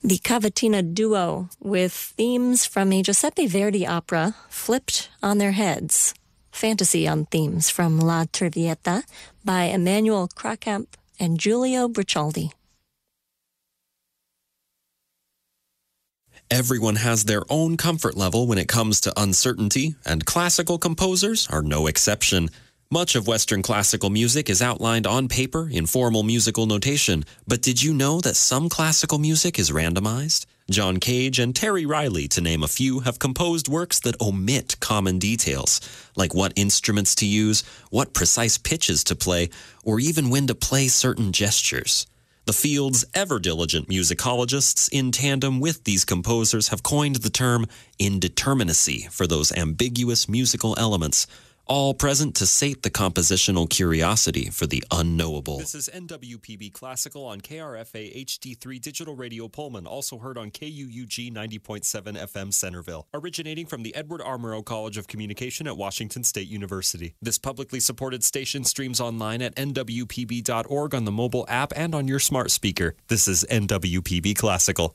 The Cavatina duo, with themes from a Giuseppe Verdi opera flipped on their heads. Fantasy on themes from La Traviata by Emmanuel Krakamp and Giulio Briccialdi. Everyone has their own comfort level when it comes to uncertainty, and classical composers are no exception. Much of Western classical music is outlined on paper in formal musical notation, but did you know that some classical music is randomized? John Cage and Terry Riley, to name a few, have composed works that omit common details, like what instruments to use, what precise pitches to play, or even when to play certain gestures. The field's ever-diligent musicologists, in tandem with these composers, have coined the term indeterminacy for those ambiguous musical elements, all present to sate the compositional curiosity for the unknowable. This is NWPB Classical on KRFA HD3 Digital Radio Pullman, also heard on KUUG 90.7 FM Centerville, originating from the Edward R. Murrow College of Communication at Washington State University. This publicly supported station streams online at nwpb.org on the mobile app and on your smart speaker. This is NWPB Classical.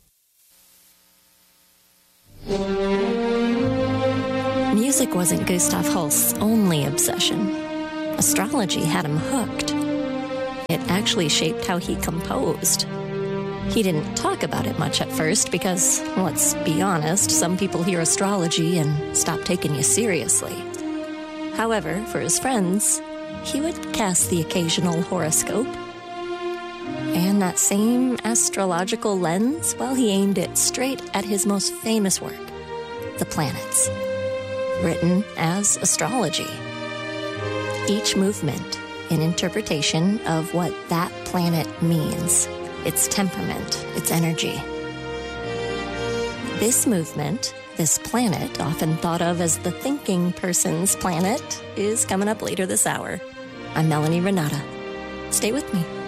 Music wasn't Gustav Holst's only obsession. Astrology had him hooked. It actually shaped how he composed. He didn't talk about it much at first because, let's be honest, some people hear astrology and stop taking you seriously. However, for his friends, he would cast the occasional horoscope. And that same astrological lens, well, he aimed it straight at his most famous work, the planets, written as astrology. Each movement an interpretation of what that planet means, its temperament, its energy. This movement, this planet, often thought of as the thinking person's planet, is coming up later this hour. I'm Melanie Renata. Stay with me.